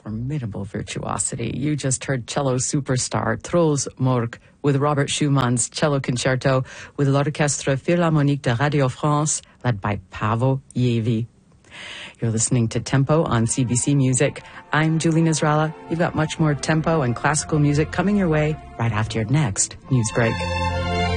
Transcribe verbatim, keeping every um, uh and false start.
formidable virtuosity. You just heard cello superstar Truls Mørk with Robert Schumann's cello concerto with l'Orchestre Philharmonique de Radio France, led by Paavo Järvi. You're listening to Tempo on C B C Music. I'm Julie Nasrallah. You've got much more tempo and classical music coming your way right after your next news break.